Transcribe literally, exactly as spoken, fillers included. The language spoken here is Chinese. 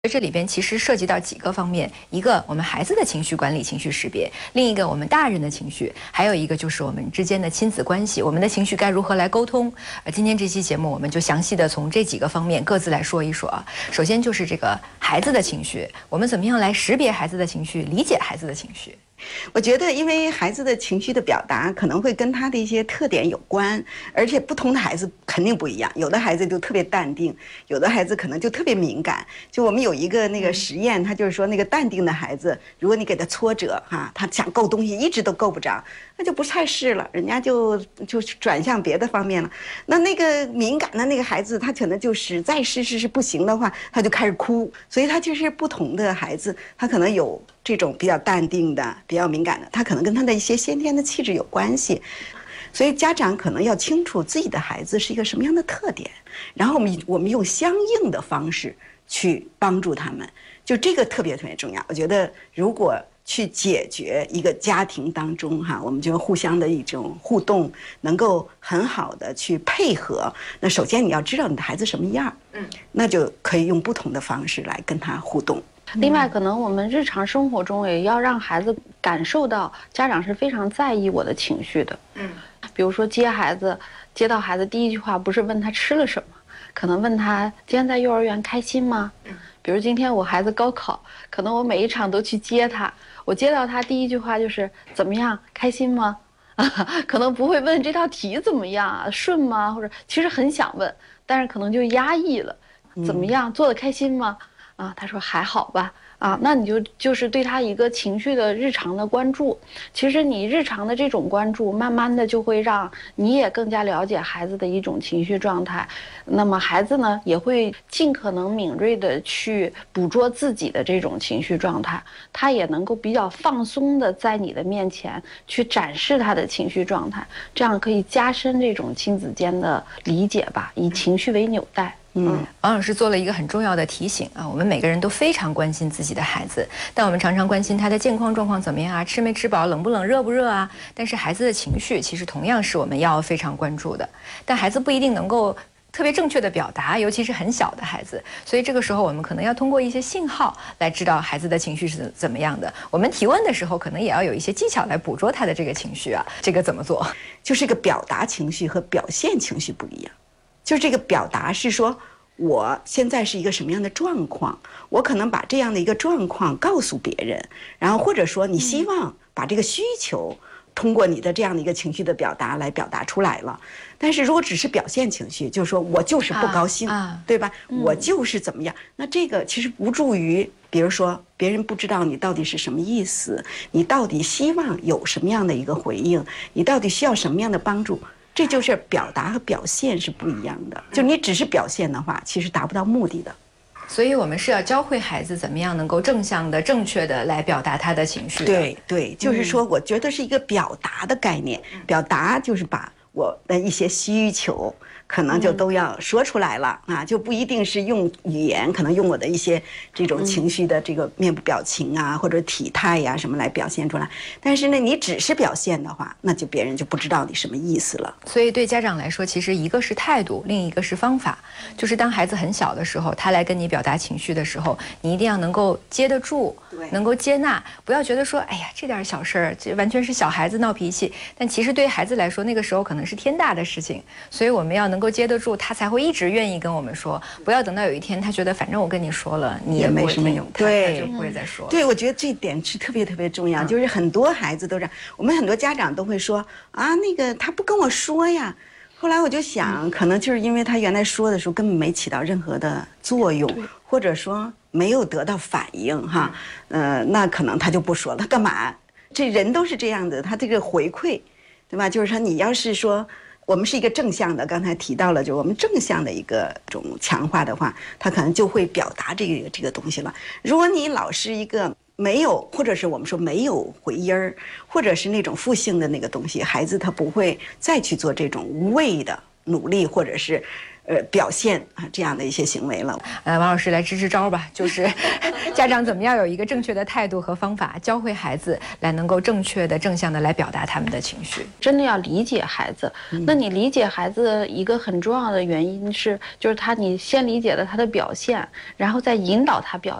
这里边其实涉及到几个方面，一个我们孩子的情绪管理、情绪识别，另一个我们大人的情绪，还有一个就是我们之间的亲子关系，我们的情绪该如何来沟通。呃，今天这期节目我们就详细的从这几个方面各自来说一说啊。首先就是这个孩子的情绪，我们怎么样来识别孩子的情绪，理解孩子的情绪。 我觉得，因为孩子的情绪的表达可能会跟他的一些特点有关，而且不同的孩子肯定不一样。有的孩子就特别淡定，有的孩子可能就特别敏感。就我们有一个那个实验，他就是说那个淡定的孩子，如果你给他挫折哈，他想够东西一直都够不着，那就不太是了，人家就就转向别的方面了。那那个敏感的那个孩子，他可能就实在是是是不行的话，他就开始哭。所以他就是不同的孩子，他可能有这种比较淡定的、比较敏感的，他可能跟他的一些先天的气质有关系。所以家长可能要清楚自己的孩子是一个什么样的特点，然后我们我们用相应的方式去帮助他们，就这个特别特别重要。我觉得如果去解决一个家庭当中哈，我们就互相的一种互动，能够很好的去配合。那首先你要知道你的孩子什么样，嗯，那就可以用不同的方式来跟他互动。 另外，可能我们日常生活中也要让孩子感受到家长是非常在意我的情绪的。嗯，比如说接孩子，接到孩子第一句话不是问他吃了什么，可能问他今天在幼儿园开心吗？嗯，比如今天我孩子高考，可能我每一场都去接他，我接到他第一句话就是怎么样，开心吗？啊，可能不会问这道题怎么样啊，顺吗？或者其实很想问，但是可能就压抑了。怎么样，做得开心吗？啊，他说还好吧。啊，那你就就是对他一个情绪的日常的关注。其实你日常的这种关注，慢慢的就会让你也更加了解孩子的一种情绪状态。那么孩子呢，也会尽可能敏锐的去捕捉自己的这种情绪状态，他也能够比较放松的在你的面前去展示他的情绪状态，这样可以加深这种亲子间的理解吧，以情绪为纽带。 嗯，王老师做了一个很重要的提醒啊，我们每个人都非常关心自己的孩子，但我们常常关心他的健康状况怎么样啊，吃没吃饱，冷不冷，热不热啊。但是孩子的情绪其实同样是我们要非常关注的，但孩子不一定能够特别正确的表达，尤其是很小的孩子，所以这个时候我们可能要通过一些信号来知道孩子的情绪是怎么样的。我们提问的时候可能也要有一些技巧来捕捉他的这个情绪啊，这个怎么做？ 就是个表达情绪和表现情绪不一样。就是这个表达是说我现在是一个什么样的状况，我可能把这样的一个状况告诉别人，然后或者说你希望把这个需求通过你的这样的一个情绪的表达来表达出来了。但是如果只是表现情绪，就是说我就是不高兴，啊啊、对吧、嗯、我就是怎么样，那这个其实无助于比如说别人不知道你到底是什么意思，你到底希望有什么样的一个回应，你到底需要什么样的帮助，这就是表达和表现是不一样的。就你只是表现的话，其实达不到目的的。 所以我们是要教会孩子怎么样能够正向的、正确的来表达他的情绪的。 对对，就是说，我觉得是一个表达的概念。嗯、表达就是把我的一些需求可能就都要说出来了、嗯、啊，就不一定是用语言，可能用我的一些这种情绪的这个面部表情啊，嗯、或者体态呀、啊、什么来表现出来。但是呢，你只是表现的话，那就别人就不知道你什么意思了。 所以对家长来说，其实一个是态度，另一个是方法。就是当孩子很小的时候，他来跟你表达情绪的时候，你一定要能够接得住，能够接纳，不要觉得说，哎呀，这点小事儿，这完全是小孩子闹脾气。但其实对于孩子来说，那个时候可能是天大的事情。所以我们要能够接得住，他才会一直愿意跟我们说。不要等到有一天他觉得反正我跟你说了，你也没什么用， 对， 他就不会再说了。 对，我觉得这一点是特别特别重要。嗯、就是很多孩子都这样，我们很多家长都会说啊，那个他不跟我说呀。后来我就想，可能就是因为他原来说的时候根本没起到任何的作用，或者说没有得到反应哈，呃，那可能他就不说了。干嘛？这人都是这样的，他这个回馈，对吧？就是说你要是说我们是一个正向的，刚才提到了，就我们正向的一个种强化的话，他可能就会表达这个这个东西了。如果你老是一个没有，或者是我们说没有回音儿，或者是那种负性的那个东西，孩子他不会再去做这种无谓的努力，或者是呃表现啊这样的一些行为了。 呃，王老师来支支招吧，就是家长怎么样有一个正确的态度和方法，教会孩子来能够正确的、正向的来表达他们的情绪。 真的要理解孩子。嗯、那你理解孩子一个很重要的原因是，就是他你先理解了他的表现，然后再引导他表